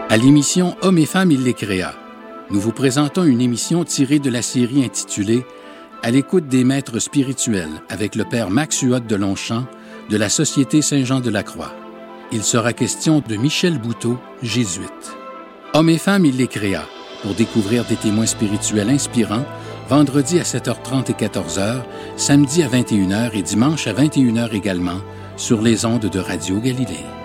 À l'émission Hommes et femmes, il les créa, nous vous présentons une émission tirée de la série intitulée « À l'écoute des maîtres spirituels » avec le père Max Huot de Longchamp de la Société Saint-Jean-de-la-Croix. Il sera question de Michel Bouteau, jésuite. Hommes et femmes, il les créa, pour découvrir des témoins spirituels inspirants, vendredi à 7h30 et 14h, samedi à 21h et dimanche à 21h également, sur les ondes de Radio Galilée.